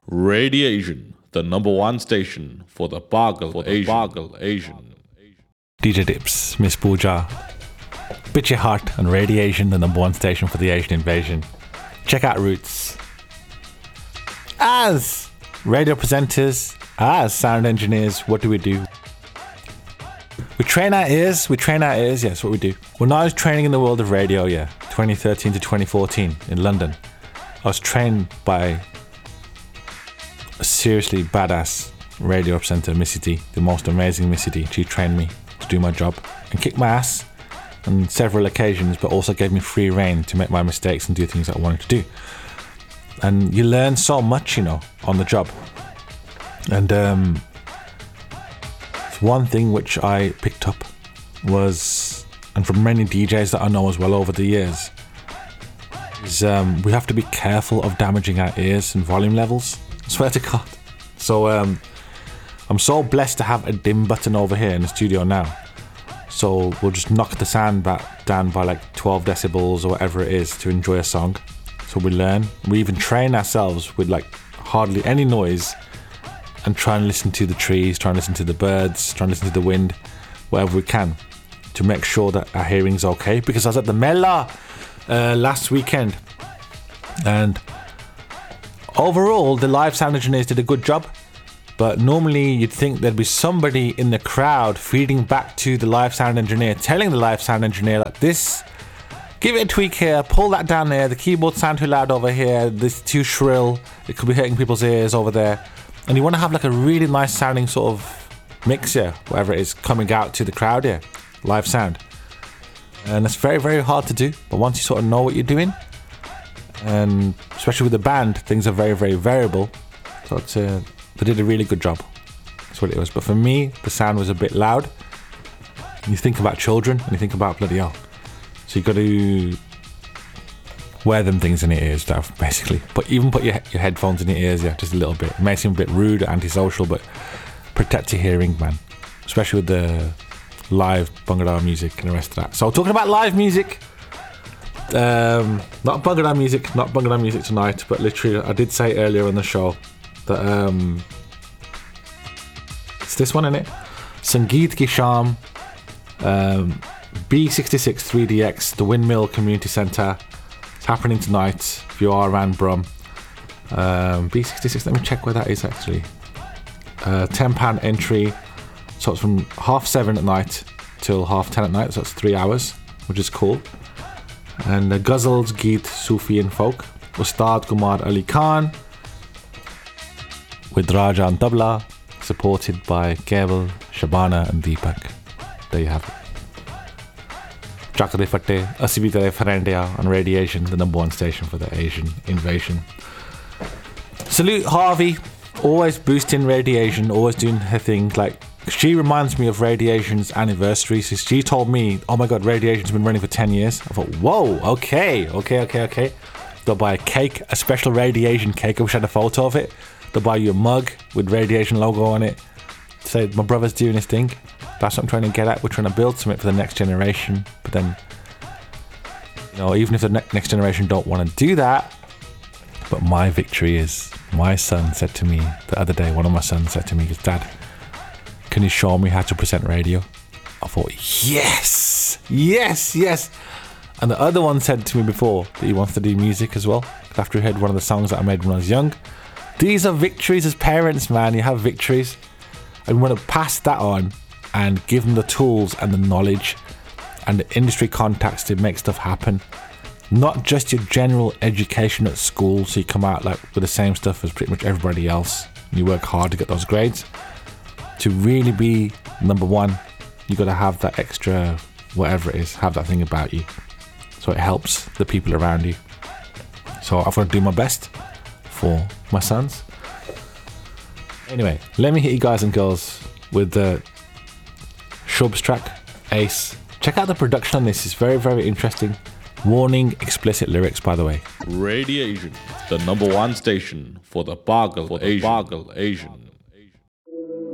Radiation, the number one station for the Bagal Asian. DJ Dips, Miss Pooja, Pitch Your Heart and Radiation, the number one station for the Asian invasion. Check out Roots. As radio presenters, as sound engineers, what do? We train our ears, yes, what we do. When I was training in the world of radio, 2013 to 2014 in London, I was trained by a seriously badass radio presenter, Missy D, the most amazing Missy D. She trained me to do my job and kicked my ass on several occasions, but also gave me free rein to make my mistakes and do things that I wanted to do. And you learn so much, on the job. And one thing which I picked up was, and from many DJs that I know as well over the years, is we have to be careful of damaging our ears and volume levels. I swear to God. So I'm so blessed to have a dim button over here in the studio now. So we'll just knock the sound back down by like 12 decibels or whatever it is to enjoy a song. So we learn. We even train ourselves with like hardly any noise and try and listen to the trees, try and listen to the birds, try and listen to the wind, whatever we can to make sure that our hearing's okay. Because I was at the Mela last weekend, and overall the live sound engineers did a good job, but normally you'd think there'd be somebody in the crowd feeding back to the live sound engineer, telling the live sound engineer like this, give it a tweak here, pull that down there, the keyboard sound too loud over here, this too shrill, it could be hurting people's ears over there. And you want to have like a really nice sounding sort of mix here, whatever it is, coming out to the crowd here, live sound. And it's very, very hard to do, but once you sort of know what you're doing, and especially with the band, things are very, very variable. So they did a really good job. That's what it was. But for me, the sound was a bit loud. And you think about children, and you think about bloody hell. So you got to wear them things in your ears, basically. But even put your headphones in your ears, just a little bit. It may seem a bit rude, antisocial, but protect your hearing, man. Especially with the live Bhangra music and the rest of that. So talking about live music, not Bhangra music tonight, but literally I did say earlier on the show that it's this one, innit? Sangeet Ki Sham, B66 3DX, the Windmill Community Centre. It's happening tonight if you are around Brum. B66, let me check where that is actually. £10 entry, so it's from 7:30 at night till 10:30 at night, so it's 3 hours, which is cool. And Ghazals, Geet, Sufi and Folk, Ustad Kumar Ali Khan with Raja and Tabla, supported by Keval, Shabana and Deepak. There you have it. Chakre Fatte, Asibitare Farandia on Radiation, the number one station for the Asian invasion. Salute Harvey, always boosting Radiation, always doing her thing. Like, she reminds me of Radiation's anniversary. So she told me, oh my God, Radiation's been running for 10 years. I thought, whoa, okay. They'll buy a cake, a special Radiation cake. I wish I had a photo of it. They'll buy you a mug with Radiation logo on it. Say, my brother's doing his thing. That's what I'm trying to get at. We're trying to build something for the next generation. But then, even if the next generation don't want to do that, but my victory is, my son said to me the other day, one of my sons said to me, Dad, can you show me how to present radio? I thought, yes. And the other one said to me before that he wants to do music as well, after he heard one of the songs that I made when I was young. These are victories as parents, man. You have victories. And we want to pass that on and give them the tools and the knowledge and the industry contacts to make stuff happen. Not just your general education at school, so you come out like with the same stuff as pretty much everybody else and you work hard to get those grades. To really be number one, you got to have that extra whatever it is, have that thing about you, so it helps the people around you. So I've got to do my best for my sons. Anyway, let me hit you guys and girls with the Shubs track, Ace. Check out the production on this, it's very, very interesting. Warning, explicit lyrics, by the way. Radiation, the number one station for the Bagal Asian.